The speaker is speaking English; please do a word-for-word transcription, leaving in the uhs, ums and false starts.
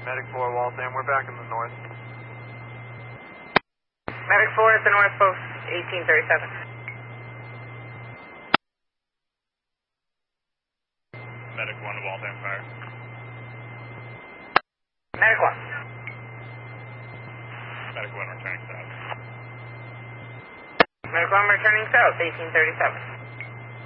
Medic four, Waltham, we're back in the north. Medic four at the north post, eighteen thirty-seven. Medic one to Waltham Fire. Medic one. Medic one returning south. Medic one returning south, eighteen thirty-seven.